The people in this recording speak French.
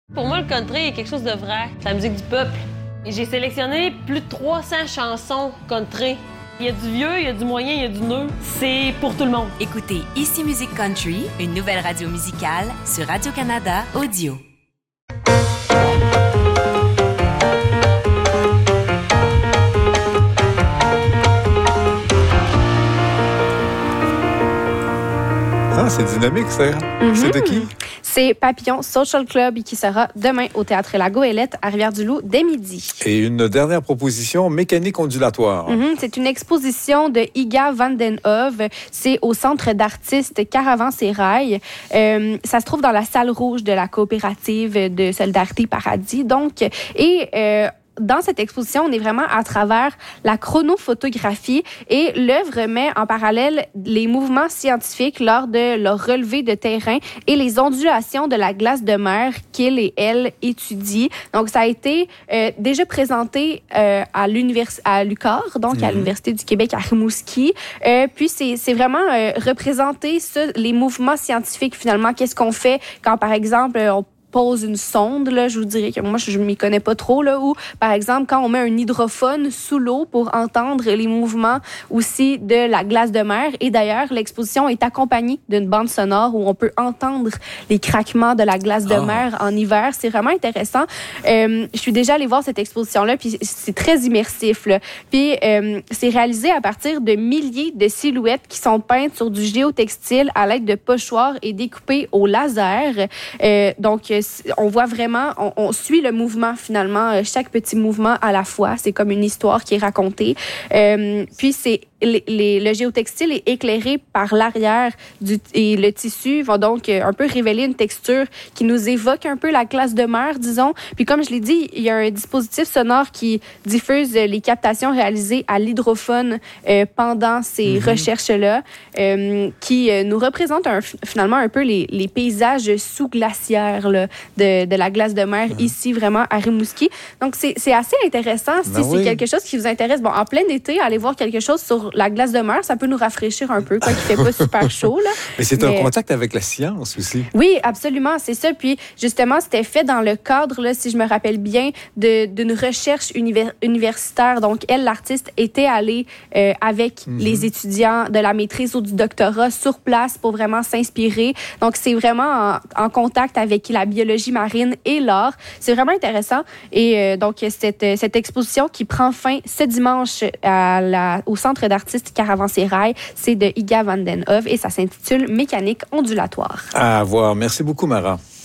Pour moi, le country est quelque chose de vrai. C'est la musique du peuple. Et j'ai sélectionné plus de 300 chansons country. Il y a du vieux, il y a du moyen, il y a du neuf. C'est pour tout le monde. Écoutez Ici Musique Country, une nouvelle radio musicale sur Radio-Canada Audio. Ah, c'est dynamique, ça. C'est de qui? C'est Papillon Social Club qui sera demain au Théâtre La Goélette à Rivière-du-Loup dès midi. Et une dernière proposition, mécanique ondulatoire. C'est une exposition de Iga van den Hove. C'est au Centre d'artistes Caravansérail. Ça se trouve dans la salle rouge de la coopérative de Solidarité Paradis. Dans cette exposition, on est vraiment à travers la chronophotographie et l'œuvre met en parallèle les mouvements scientifiques lors de leur relevé de terrain et les ondulations de la glace de mer qu'ils et elles étudient. Donc, ça a été déjà présenté à l'UQAR, donc à l'Université du Québec à Rimouski. Puis, c'est vraiment représenter ça, les mouvements scientifiques, finalement. Qu'est-ce qu'on fait quand, par exemple, on pose une sonde, là, je vous dirais que moi, je m'y connais pas trop, là, ou, par exemple, quand on met un hydrophone sous l'eau pour entendre les mouvements aussi de la glace de mer. Et d'ailleurs, l'exposition est accompagnée d'une bande sonore où on peut entendre les craquements de la glace de mer en hiver. C'est vraiment intéressant. Je suis déjà allée voir cette exposition-là, puis c'est très immersif, là. Puis, c'est réalisé à partir de milliers de silhouettes qui sont peintes sur du géotextile à l'aide de pochoirs et découpées au laser. Donc, on voit vraiment, on suit le mouvement finalement, chaque petit mouvement à la fois. C'est comme une histoire qui est racontée. Puis le géotextile est éclairé par l'arrière et le tissu va donc un peu révéler une texture qui nous évoque un peu la glace de mer, disons. Puis comme je l'ai dit, il y a un dispositif sonore qui diffuse les captations réalisées à l'hydrophone pendant ces recherches-là, qui nous représente finalement un peu les paysages sous-glaciaires là, de la glace de mer ici, vraiment à Rimouski. Donc, c'est assez intéressant si c'est quelque chose qui vous intéresse. Bon, en plein été, aller voir quelque chose sur la glace de mer, ça peut nous rafraîchir un peu, quoi qu'il ne fait pas super chaud. Là. Mais c'est un contact avec la science aussi. Oui, absolument, c'est ça. Puis, justement, c'était fait dans le cadre, là, si je me rappelle bien, d'une recherche universitaire. Donc, elle, l'artiste, était allée avec les étudiants de la maîtrise ou du doctorat sur place pour vraiment s'inspirer. Donc, c'est vraiment en contact avec la biologie marine et l'art. C'est vraiment intéressant. Et donc, cette exposition qui prend fin ce dimanche au Centre d'artistes Caravansérail, c'est de Iga van den Hove et ça s'intitule Mécanique ondulatoire. À voir. Merci beaucoup, Mara.